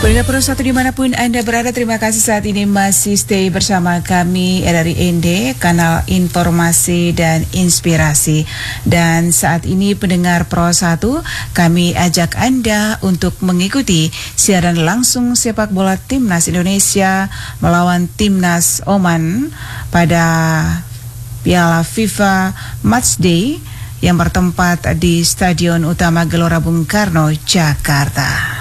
Pendengar Pro 1 dimanapun Anda berada, terima kasih saat ini masih stay bersama kami dari ND, kanal informasi dan inspirasi. Dan saat ini pendengar Pro 1, kami ajak Anda untuk mengikuti siaran langsung sepak bola Timnas Indonesia melawan Timnas Oman pada Piala FIFA Matchday yang bertempat di Stadion Utama Gelora Bung Karno, Jakarta.